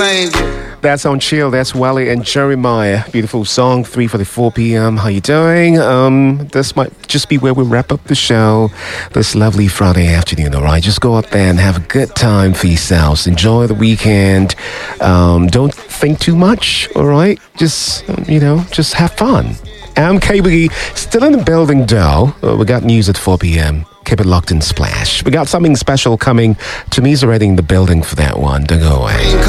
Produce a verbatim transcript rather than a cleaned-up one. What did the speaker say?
That's on Chill. That's Wally and Jeremiah. Beautiful song, three forty-four p.m. How you doing? Um, this might just be where we wrap up the show this lovely Friday afternoon, all right? Just go out there and have a good time for yourselves. Enjoy the weekend. Um, don't think too much, all right? Just, you know, just have fun. I'm K B E, still in the building, though. Uh, we got news at four p.m. Keep it locked in Splash. We got something special coming. Tommy's already in the building for that one. Don't go away.